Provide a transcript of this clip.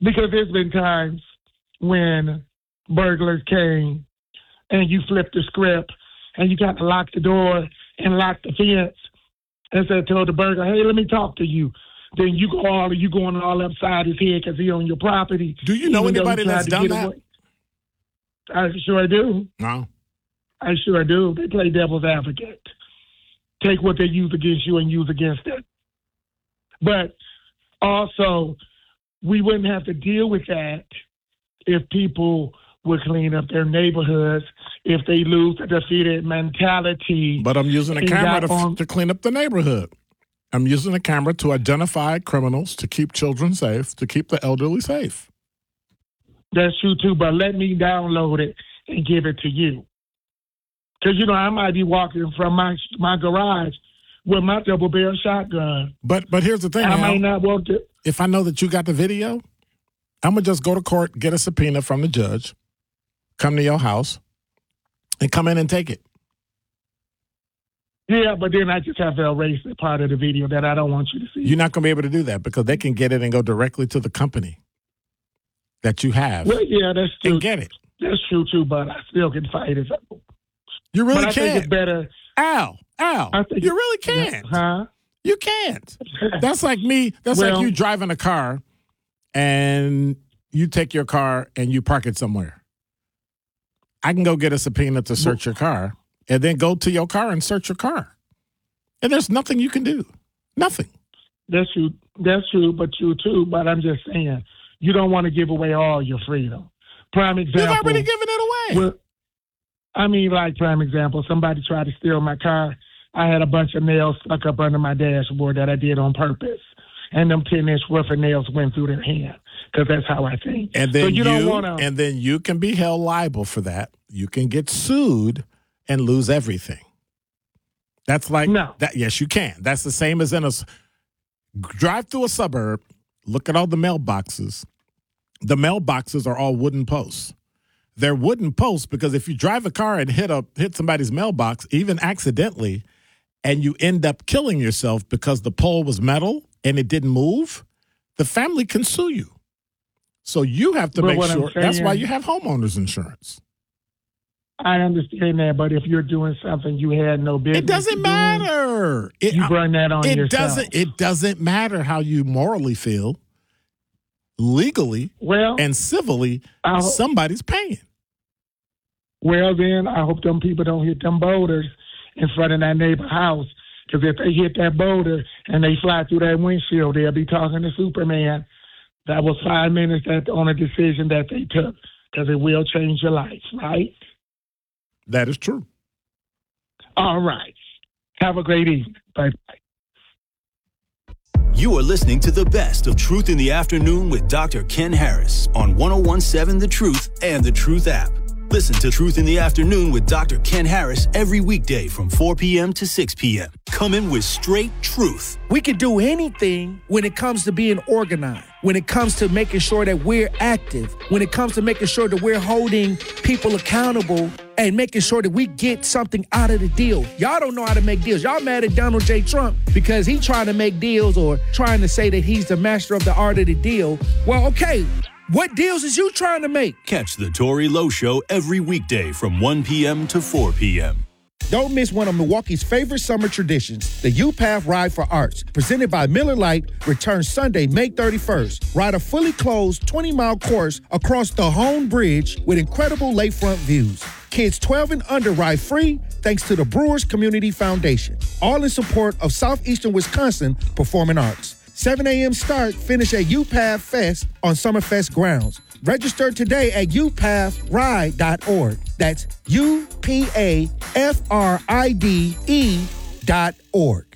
Because there's been times when burglars came and you flipped the script and you got to lock the door and lock the fence and said, told the burglar, hey, let me talk to you. Then you going all upside his head because he on your property. Do you know anybody that's done that? Away. I sure do. No. I sure do. They play devil's advocate. Take what they use against you and use against them. But also, we wouldn't have to deal with that if people would clean up their neighborhoods, if they lose the defeated mentality. But I'm using a camera to clean up the neighborhood. I'm using a camera to identify criminals, to keep children safe, to keep the elderly safe. That's true, too, but let me download it and give it to you. Because, I might be walking from my garage with my double-barrel shotgun. But here's the thing, I might not want to. If I know that you got the video, I'm going to just go to court, get a subpoena from the judge, come to your house, and come in and take it. Yeah, but then I just have to erase the part of the video that I don't want you to see. You're not going to be able to do that because they can get it and go directly to the company that you have. Well, yeah, that's true. And get it. That's true, too, but I still can fight it. You really can't. I think it's better. Al, you really can't. Huh? You can't. That's like me. That's like you driving a car and you take your car and you park it somewhere. I can go get a subpoena to search your car and then go to your car and search your car. And there's nothing you can do. Nothing. That's true. That's true, but you too. But I'm just saying, you don't want to give away all your freedom. Prime example. You've already given it away. Prime example, somebody tried to steal my car. I had a bunch of nails stuck up under my dashboard that I did on purpose. And them 10-inch worth of nails went through their hand because that's how I think. And then and then you can be held liable for that. You can get sued and lose everything. That's like that. Yes, you can. That's the same as in drive through a suburb, look at all the mailboxes. The mailboxes are all wooden posts. They're wooden posts because if you drive a car and hit somebody's mailbox, even accidentally, and you end up killing yourself because the pole was metal and it didn't move, the family can sue you. So you have to make sure. That's why you have homeowners insurance. I understand that, but if you're doing something you had no business, it doesn't matter. You bring that on yourself. It doesn't matter how you morally feel. Legally and civilly, somebody's paying. Well, then I hope them people don't hit them boulders in front of that neighbor's house. Because if they hit that boulder and they fly through that windshield, they'll be talking to Superman. That was 5 minutes on a decision that they took. Because it will change your life, right? That is true. All right. Have a great evening. Bye-bye. You are listening to the best of Truth in the Afternoon with Dr. Ken Harris on 101.7 The Truth and The Truth app. Listen to Truth in the Afternoon with Dr. Ken Harris every weekday from 4 p.m. to 6 p.m. Coming with straight truth. We can do anything when it comes to being organized, when it comes to making sure that we're active, when it comes to making sure that we're holding people accountable and making sure that we get something out of the deal. Y'all don't know how to make deals. Y'all mad at Donald J. Trump because he's trying to make deals or trying to say that he's the master of the art of the deal. Well, okay. What deals is you trying to make? Catch the Tory Lowe Show every weekday from 1 p.m. to 4 p.m. Don't miss one of Milwaukee's favorite summer traditions, the U-Path Ride for Arts, presented by Miller Lite, returns Sunday, May 31st. Ride a fully closed 20-mile course across the Hone Bridge with incredible lakefront views. Kids 12 and under ride free thanks to the Brewers Community Foundation. All in support of Southeastern Wisconsin Performing Arts. 7 a.m. start, finish at UPath Fest on Summerfest grounds. Register today at upathride.org. That's UPAFRIDE.org.